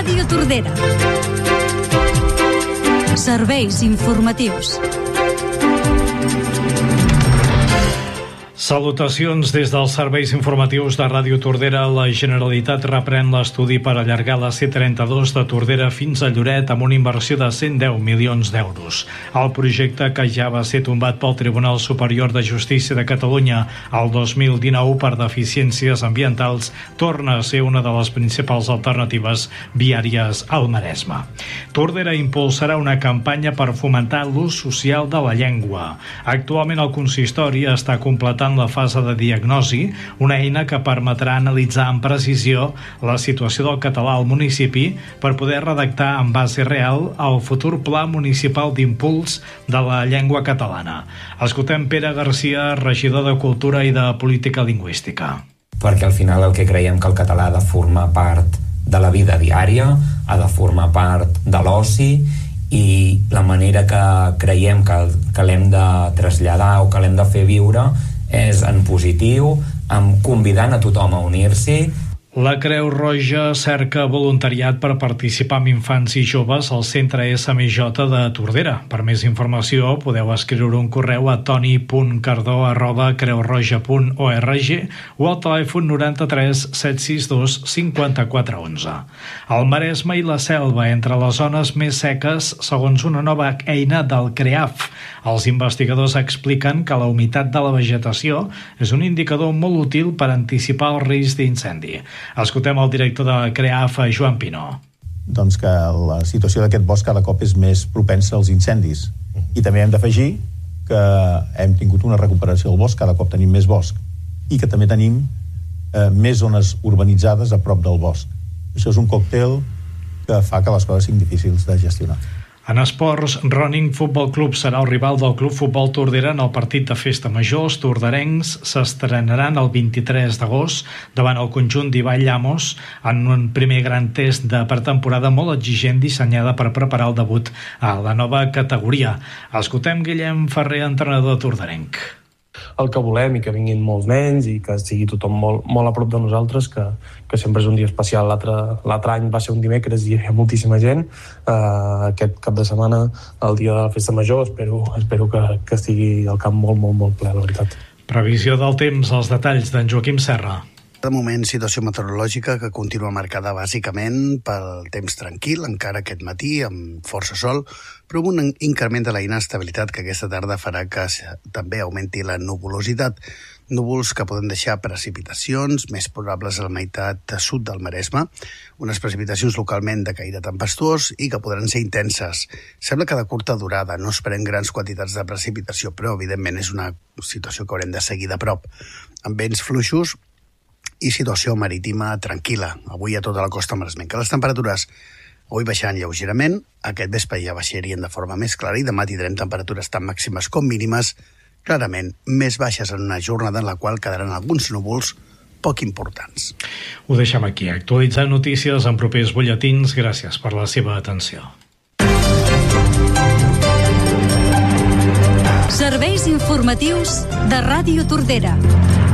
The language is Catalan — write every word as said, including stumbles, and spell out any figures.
Ràdio Tordera. Serveis informatius. Salutacions des dels serveis informatius de Ràdio Tordera. La Generalitat reprèn l'estudi per allargar la C trenta-dos de Tordera fins a Lloret amb una inversió de cent deu milions d'euros. El projecte, que ja va ser tombat pel Tribunal Superior de Justícia de Catalunya el dos mil dinou per deficiències ambientals, torna a ser una de les principals alternatives viàries al Maresme. Tordera impulsarà una campanya per fomentar l'ús social de la llengua. Actualment el consistori està completant la fase de diagnosi, una eina que permetrà analitzar amb precisió la situació del català al municipi per poder redactar en base real el futur Pla Municipal d'Impuls de la Llengua Catalana. Escoltem Pere Garcia, regidor de Cultura i de Política Lingüística. Perquè al final el que creiem que el català ha de formar part de la vida diària, ha de formar part de l'oci, i la manera que creiem que, que l'hem de traslladar o que l'hem de fer viure és en positiu, amb convidant a tothom a unir-s'hi. La Creu Roja cerca voluntariat per participar amb infants i joves al Centre S M J de Tordera. Per més informació podeu escriure un correu a toni punt cardó arroba creu roja punt org o al telèfon noranta-tres set sis dos cinquanta-quatre onze. El Maresme i la Selva, entre les zones més seques, segons una nova eina del CREAF. Els investigadors expliquen que la humitat de la vegetació és un indicador molt útil per anticipar el risc d'incendi. Escoltem el director de CREAF, Joan Pinó. Doncs que la situació d'aquest bosc cada cop és més propensa als incendis. I també hem d'afegir que hem tingut una recuperació del bosc, cada cop tenim més bosc, i que també tenim eh, més zones urbanitzades a prop del bosc. Això és un còctel que fa que les coses siguin difícils de gestionar. En esports, Ronin Futbol Club serà el rival del Club Futbol Tordera en el partit de festa major. Els torderencs s'estrenaran el vint-i-tres d'agost davant el conjunt d'Ibai Llamos en un primer gran test de pretemporada molt exigent dissenyada per preparar el debut a la nova categoria. Escoltem Guillem Ferrer, entrenador torderenc. El que volem i que vinguin molts nens i que sigui tothom molt, molt a prop de nosaltres, que, que sempre és un dia especial. L'altre, l'altre any va ser un dimecres i hi havia moltíssima gent. Uh, aquest cap de setmana, el dia de la festa major, espero, espero que, que estigui el camp molt, molt, molt ple, la veritat. Previsió del temps, els detalls d'en Joaquim Serra. De moment, situació meteorològica que continua marcada bàsicament pel temps tranquil, encara aquest matí, amb força sol, però amb un increment de la inestabilitat que aquesta tarda farà que també augmenti la nuvolositat. Núvols que poden deixar precipitacions, més probables a la meitat sud del Maresme, unes precipitacions localment de caire tempestuós i que podran ser intenses. Sembla que de curta durada, no esperem grans quantitats de precipitació, però evidentment és una situació que haurem de seguir de prop. Amb vents fluixos i situació marítima tranquil·la, avui a tota la costa maresmenca. Les temperatures avui baixaran lleugerament, aquest vespre ja baixarien de forma més clara i demà tindrem temperatures tan màximes com mínimes, clarament més baixes en una jornada en la qual quedaran alguns núvols poc importants. Ho deixem aquí. Actualitzar notícies en propers butlletins. Gràcies per la seva atenció. Serveis informatius de Ràdio Tordera.